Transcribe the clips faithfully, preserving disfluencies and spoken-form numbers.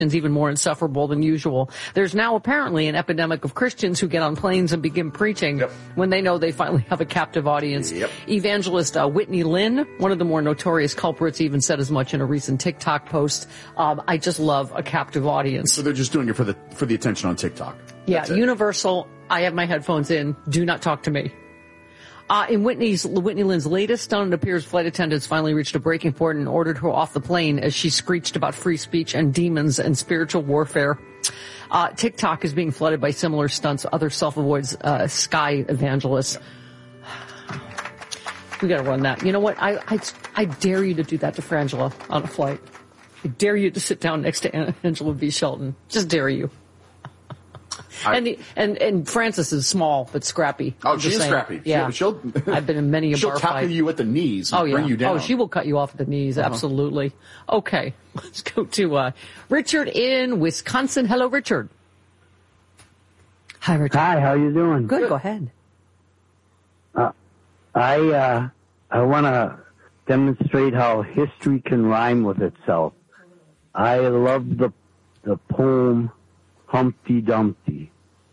even more insufferable than usual. There's now apparently an epidemic of Christians who get on planes and begin preaching yep. when they know they finally have a captive audience. Yep. Evangelist uh, Whitney Lynn, one of the more notorious culprits, even said as much in a recent TikTok post. Um, I just love a captive audience. So they're just doing it for the for the attention on TikTok. Yeah, universal. I have my headphones in. Do not talk to me. Uh, in Whitney's, Whitney Lynn's latest stunt, it appears flight attendants finally reached a breaking point and ordered her off the plane as she screeched about free speech and demons and spiritual warfare. Uh, TikTok is being flooded by similar stunts. Other self-avoids, uh, sky evangelists. We gotta run that. You know what? I, I, I dare you to do that to Frangela on a flight. I dare you to sit down next to Angela V. Shelton. Just dare you. I, and, the, and and Frances is small but scrappy. Oh, she is saying. scrappy. Yeah, yeah she'll. I've been in many a she'll bar tackle fight. you at the knees and oh, yeah. bring you down. Oh, she will cut you off at the knees. Uh-huh. Absolutely. Okay, let's go to uh, Richard in Wisconsin. Hello, Richard. Hi, Richard. Hi. How you doing? Good. Go ahead. Uh, I uh, I want to demonstrate how history can rhyme with itself. I love the the poem Humpty Dumpty.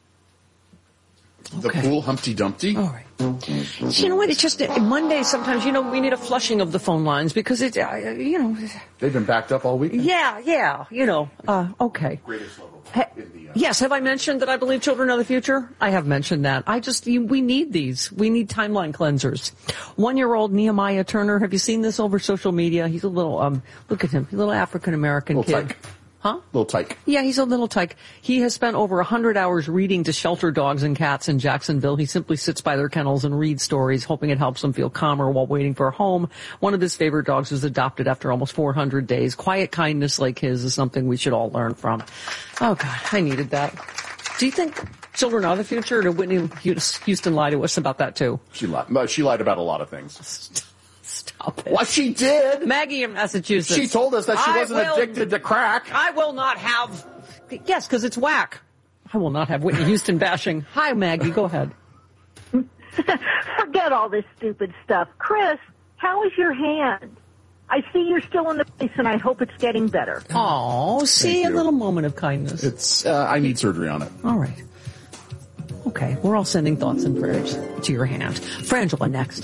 The okay. pool Humpty Dumpty? All right. So you know what? It's just Monday sometimes, you know, we need a flushing of the phone lines because it, uh, you know. They've been backed up all week? Yeah, yeah, you know. Uh, okay. Greatest level. Ha- in the, uh, yes, have I mentioned that I believe children are the future? I have mentioned that. I just, you, we need these. We need timeline cleansers. One-year-old Nehemiah Turner, have you seen this over social media? He's a little, um, look at him, he's a little African-American little kid. Tyke. Huh? Little tyke. Yeah, he's a little tyke. He has spent over a hundred hours reading to shelter dogs and cats in Jacksonville. He simply sits by their kennels and reads stories, hoping it helps them feel calmer while waiting for a home. One of his favorite dogs was adopted after almost four hundred days. Quiet kindness like his is something we should all learn from. Oh, God, I needed that. Do you think children are the future, or did Whitney Houston lie to us about that, too? She lied. She lied about a lot of things. Stop it. Well, she did. Maggie in Massachusetts. She told us that she I wasn't will, addicted to crack. I will not have... Yes, because it's whack. I will not have Whitney Houston bashing. Hi, Maggie. Go ahead. Forget all this stupid stuff. Chris, how is your hand? I see you're still in the place, and I hope it's getting better. Oh, see, a little moment of kindness. It's. Uh, I need surgery on it. All right. Okay, we're all sending thoughts and prayers to your hand. Frangela next.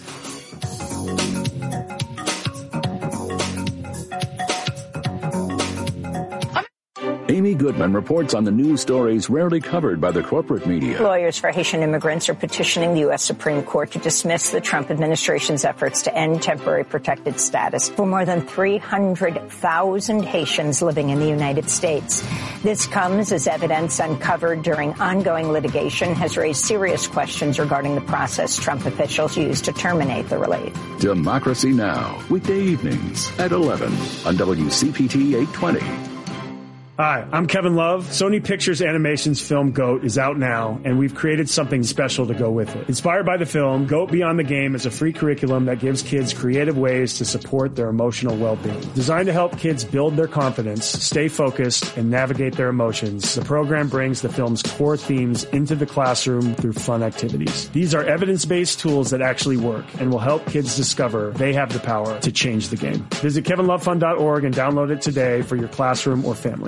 Amy Goodman reports on the news stories rarely covered by the corporate media. Lawyers for Haitian immigrants are petitioning the U S Supreme Court to dismiss the Trump administration's efforts to end temporary protected status for more than three hundred thousand Haitians living in the United States. This comes as evidence uncovered during ongoing litigation has raised serious questions regarding the process Trump officials used to terminate the relief. Democracy Now! Weekday evenings at eleven on W C P T eight twenty. Hi, I'm Kevin Love. Sony Pictures Animation's film GOAT is out now, and we've created something special to go with it. Inspired by the film, GOAT Beyond the Game is a free curriculum that gives kids creative ways to support their emotional well-being. Designed to help kids build their confidence, stay focused, and navigate their emotions, the program brings the film's core themes into the classroom through fun activities. These are evidence-based tools that actually work and will help kids discover they have the power to change the game. Visit kevin love fund dot org and download it today for your classroom or family.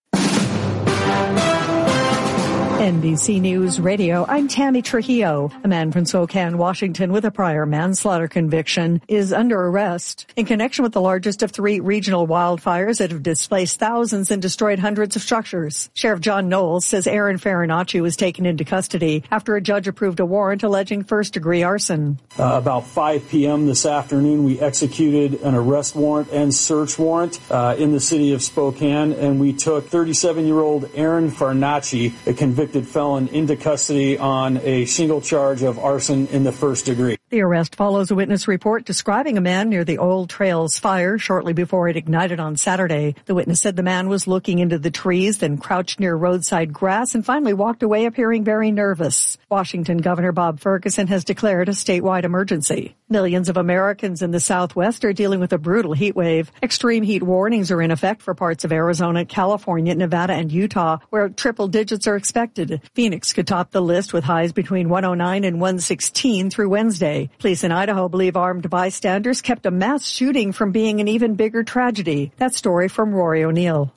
N B C News Radio, I'm Tammy Trujillo. A man from Spokane, Washington, with a prior manslaughter conviction is under arrest in connection with the largest of three regional wildfires that have displaced thousands and destroyed hundreds of structures. Sheriff John Knowles says Aaron Farinacci was taken into custody after a judge approved a warrant alleging first-degree arson. Uh, about five p.m. this afternoon, we executed an arrest warrant and search warrant uh, in the city of Spokane, and we took thirty-seven-year-old Aaron Farinacci, a convicted felon, into custody on a single charge of arson in the first degree. The arrest follows a witness report describing a man near the Old Trails fire shortly before it ignited on Saturday. The witness said the man was looking into the trees, then crouched near roadside grass, and finally walked away appearing very nervous. Washington Governor Bob Ferguson has declared a statewide emergency. Millions of Americans in the Southwest are dealing with a brutal heat wave. Extreme heat warnings are in effect for parts of Arizona, California, Nevada, and Utah, where triple digits are expected. Phoenix could top the list with highs between one oh nine and one sixteen through Wednesday. Police in Idaho believe armed bystanders kept a mass shooting from being an even bigger tragedy. That story from Rory O'Neill.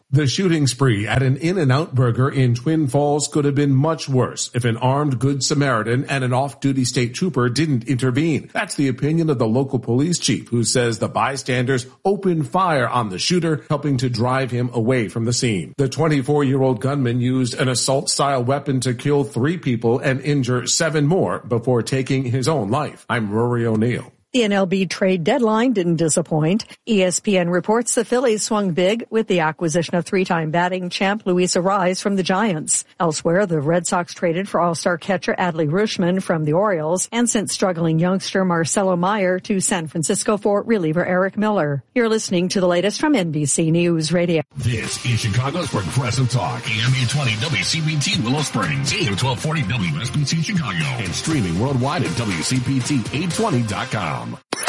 The shooting spree at an In-N-Out Burger in Twin Falls could have been much worse if an armed Good Samaritan and an off-duty state trooper didn't intervene. That's the opinion of the local police chief, who says the bystanders opened fire on the shooter, helping to drive him away from the scene. The twenty-four-year-old gunman used an assault-style weapon to kill three people and injure seven more before taking his own life. I'm Rory O'Neill. The N L B trade deadline didn't disappoint. E S P N reports the Phillies swung big with the acquisition of three-time batting champ Luis Arraez from the Giants. Elsewhere, the Red Sox traded for all-star catcher Adley Rutschman from the Orioles and sent struggling youngster Marcelo Meyer to San Francisco for reliever Eric Miller. You're listening to the latest from N B C News Radio. This is Chicago's Progressive Talk, A M eight twenty W C P T Willow Springs, A M twelve forty W S B C Chicago, and streaming worldwide at W C P T eight twenty dot com.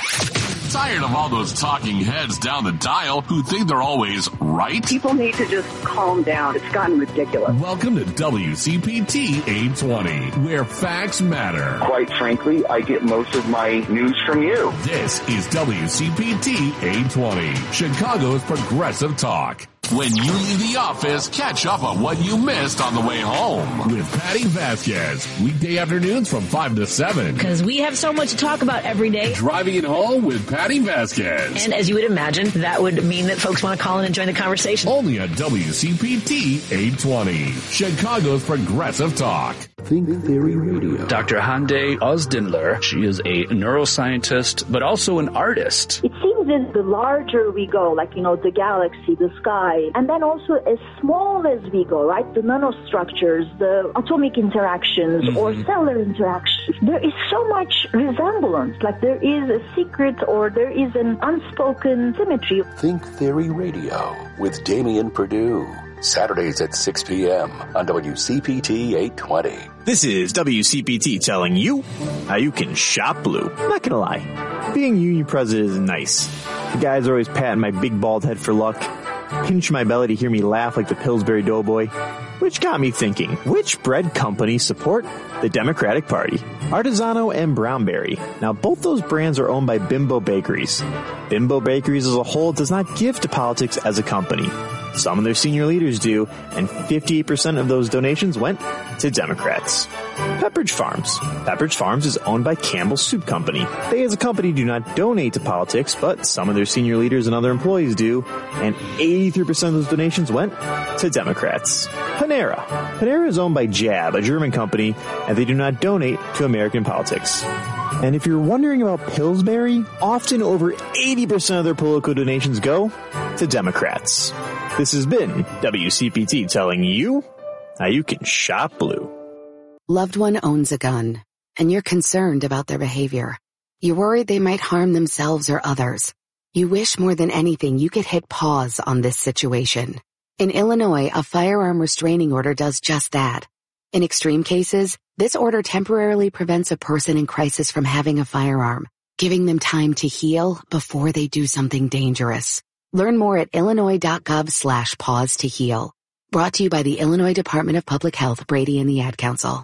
Tired of all those talking heads down the dial who think they're always right? People need to just calm down. It's gotten ridiculous. Welcome to W C P T eight twenty, where facts matter. Quite frankly, I get most of my news from you. This is W C P T eight twenty, Chicago's Progressive Talk. When you leave the office, catch up on what you missed on the way home with Patty Vasquez. Weekday afternoons from five to seven. Because we have so much to talk about every day. Driving it home with Patty Vasquez. And as you would imagine, that would mean that folks want to call in and join the conversation. Only on W C P T eight twenty, Chicago's Progressive Talk. Think Theory Radio. Doctor Hande Ozdinler, she is a neuroscientist, but also an artist. It seems that the larger we go, like, you know, the galaxy, the sky, and then also as small as we go, right, the nanostructures, the atomic interactions mm-hmm. or cellular interactions, there is so much resemblance, like there is a secret or there is an unspoken symmetry. Think Theory Radio with Damian Perdue. Saturdays at six p.m. on W C P T eight twenty. This is W C P T telling you how you can shop blue. I'm not gonna lie, being union president is nice. The guys are always patting my big bald head for luck, pinch my belly to hear me laugh like the Pillsbury Doughboy, which got me thinking, which bread companies support the Democratic Party? Artisano and Brownberry. Now, both those brands are owned by Bimbo Bakeries. Bimbo Bakeries as a whole does not give to politics as a company. Some of their senior leaders do, and fifty-eight percent of those donations went to Democrats. Pepperidge Farms. Pepperidge Farms is owned by Campbell's Soup Company. They as a company do not donate to politics, but some of their senior leaders and other employees do, and eighty-three percent of those donations went to Democrats. Panera. Panera is owned by Jab, a German company, and they do not donate to American politics. And if you're wondering about Pillsbury, often over eighty percent of their political donations go to Democrats. This has been W C P T telling you how you can shop blue. Loved one owns a gun, and you're concerned about their behavior. You're worried they might harm themselves or others. You wish more than anything you could hit pause on this situation. In Illinois, a firearm restraining order does just that. In extreme cases, this order temporarily prevents a person in crisis from having a firearm, giving them time to heal before they do something dangerous. Learn more at illinois.gov slash pause to heal. Brought to you by the Illinois Department of Public Health, Brady and the Ad Council.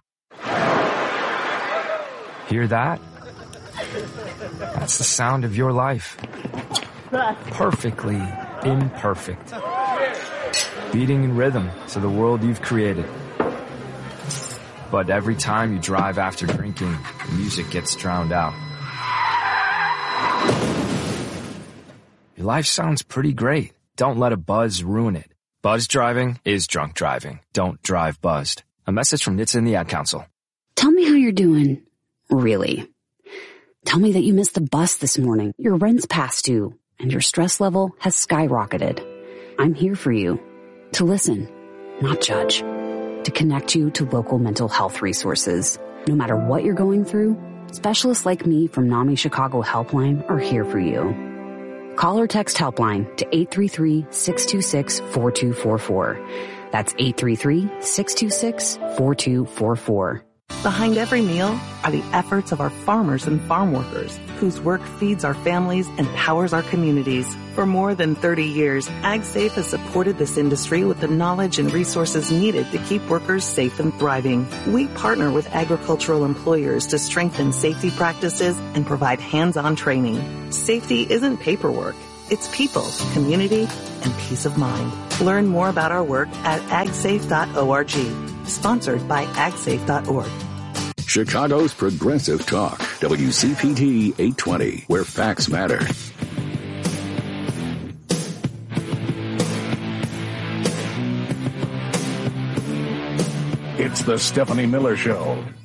Hear that? That's the sound of your life. Perfectly imperfect. Beating in rhythm to the world you've created. But every time you drive after drinking, the music gets drowned out. Your life sounds pretty great. Don't let a buzz ruin it. Buzz driving is drunk driving. Don't drive buzzed. A message from N H T S A and the Ad Council. Tell me how you're doing. Really. Tell me that you missed the bus this morning. Your rent's past due, and your stress level has skyrocketed. I'm here for you. To listen, not judge. To connect you to local mental health resources. No matter what you're going through, specialists like me from NAMI Chicago Helpline are here for you. Call or text Helpline to eight three three, six two six, four two four four. That's eight three three, six two six, four two four four. Behind every meal are the efforts of our farmers and farm workers, whose work feeds our families and powers our communities. For more than thirty years, AgSafe has supported this industry with the knowledge and resources needed to keep workers safe and thriving. We partner with agricultural employers to strengthen safety practices and provide hands-on training. Safety isn't paperwork. It's people, community, and peace of mind. Learn more about our work at ag safe dot org. Sponsored by ag safe dot org. Chicago's Progressive Talk, W C P T eight twenty, where facts matter. It's the Stephanie Miller Show.